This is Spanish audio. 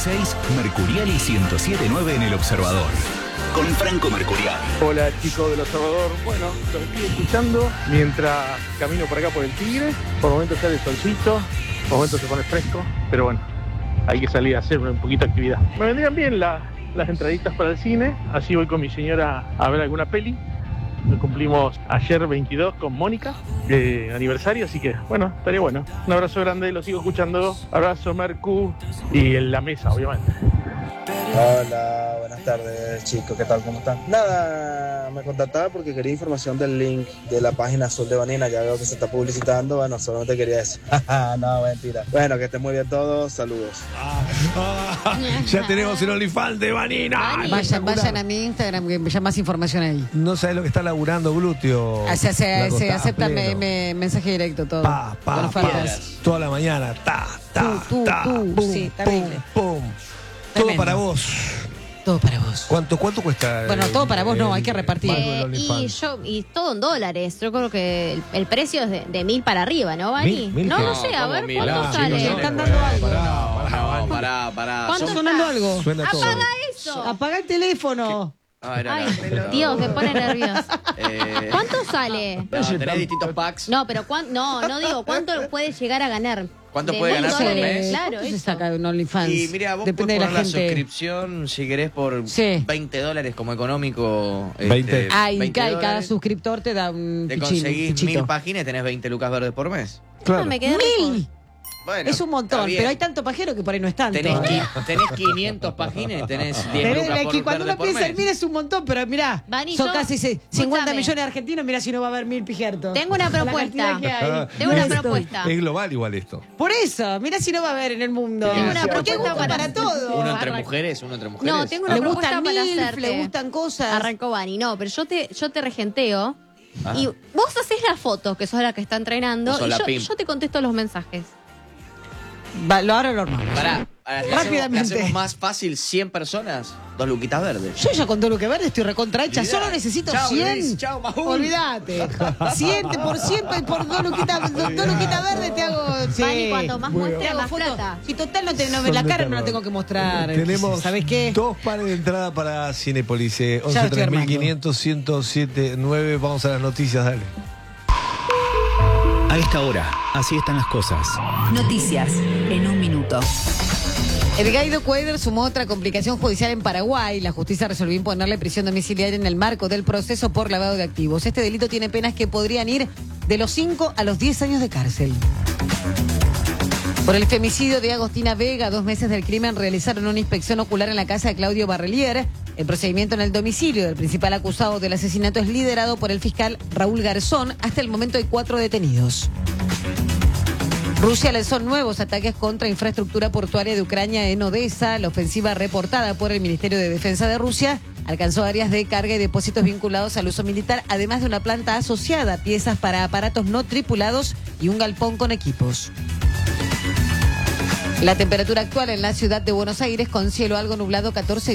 1016, Mercurial y 1079 en El Observador. Con Franco Mercurial. Hola chicos del Observador, bueno, los estoy escuchando mientras camino por acá por el Tigre. Por momentos sale el solcito, por momentos se pone fresco, pero bueno, hay que salir a hacer un poquito de actividad. Me vendrían bien las entraditas para el cine, así voy con mi señora a ver alguna peli. Cumplimos ayer 22 con Mónica, aniversario, así que bueno, estaría bueno. Un abrazo grande, lo sigo escuchando. Abrazo Mercu y en la mesa, obviamente. Hola, buenas tardes chicos, ¿qué tal? ¿Cómo están? Nada, me contactaba porque quería información del link de la página Azul de Vanina, ya veo que se está publicitando, bueno, solamente quería eso. No, mentira. Bueno, que estén muy bien todos, saludos. Ya tenemos el OnlyFans de Vanina. Vayan a mi Instagram que ya más información ahí. No sabes lo que está laburando Glúteo. Se acepta mensaje directo todo. Pa, toda la mañana. Pum, sí, terrible. Pum. Tremendo. Todo para vos. Todo para vos. ¿Cuánto cuesta? Bueno, todo para vos no, hay que repartir. Y todo en dólares. Yo creo que el precio es de 1000 para arriba, ¿no, Vani? ¿Mil? No sé, a ver, ¿cuánto sale? Me están dando algo. Pará. ¿Cuánto sonando algo? Suena todo. ¡Apaga eso! Apaga el teléfono. Ay, Dios, me pone nervioso. ¿Cuánto sale? ¿Tenés distintos packs? No, pero no digo, ¿cuánto puede llegar a ganar? ¿Cuánto De puede 1000 ganar por dólares, mes? Claro, ¿Cuánto se eso. saca un OnlyFans? Y mira, vos depende de podés la poner la gente. suscripción, si querés, por Sí. $20 como económico. 20. Ay, 20 cada dólares. suscriptor te da un Te pichín, conseguís pichito. 1000 páginas y tenés 20 lucas verdes por mes. Claro. Me quedé ¡1000! Bueno, Es un montón, está bien. pero hay tanto pajero que por ahí no es tanto. Tenés 500 páginas y tenés 10 lucas por Cuando verde uno por piensa, mes. mira, es un montón, pero mirá, Vani, son yo- casi 50 escúchame. millones de argentinos, mirá si no va a haber 1000 pijertos. Tengo una La propuesta. cantidad que hay. Tengo una Esto. propuesta. Es global igual esto. Por eso, mirá si no va a haber en el mundo. Tengo una Porque hay propuesta gusto para todo. Uno entre mujeres. No, tengo una Le propuesta gustan para MILF, hacerte. le gustan cosas. Arrancó Vani, no, pero yo te regenteo y vos haces las fotos, que sos la que está entrenando, Vos sos y la pimp. yo te contesto los mensajes. Lo ahora lo armamos. Pará, Rápidamente. ¿le hacemos más fácil 100 personas? 2 luquitas verdes. Yo ya con todo lo que verde estoy recontra hecha. Olvidate. Solo necesito Chau, 100. Luis. Chau, Majul. Olvídate. 100 por 100 y por 2 luquitas verdes te hago. Sí. Vani, cuando más Te muestre, hago más fotos. plata. Si total no te, no, Son la de cara no la terror. tengo que mostrar. Tenemos ¿Sabés qué? 2 pares de entrada para Cinépolis. Ya lo 11 estoy armando. 3500 107 9. Vamos a las noticias, dale. A esta hora, así están las cosas. Noticias en un minuto. Edgardo Cuadra sumó otra complicación judicial en Paraguay. La justicia resolvió imponerle prisión domiciliaria en el marco del proceso por lavado de activos. Este delito tiene penas que podrían ir de los 5 a los 10 años de cárcel. Por el femicidio de Agostina Vega, 2 meses del crimen realizaron una inspección ocular en la casa de Claudio Barrelier. El procedimiento en el domicilio del principal acusado del asesinato es liderado por el fiscal Raúl Garzón. Hasta el momento hay 4 detenidos. Rusia lanzó nuevos ataques contra infraestructura portuaria de Ucrania en Odessa. La ofensiva reportada por el Ministerio de Defensa de Rusia alcanzó áreas de carga y depósitos vinculados al uso militar, además de una planta asociada, piezas para aparatos no tripulados y un galpón con equipos. La temperatura actual en la ciudad de Buenos Aires con cielo algo nublado, 14